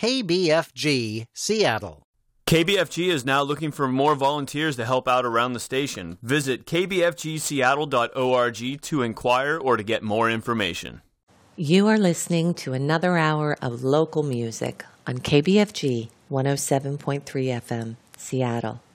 KBFG, Seattle. KBFG is now looking for more volunteers to help out around the station. Visit kbfgseattle.org to inquire or to get more information. You are listening to another hour of local music on KBFG 107.3 FM, Seattle.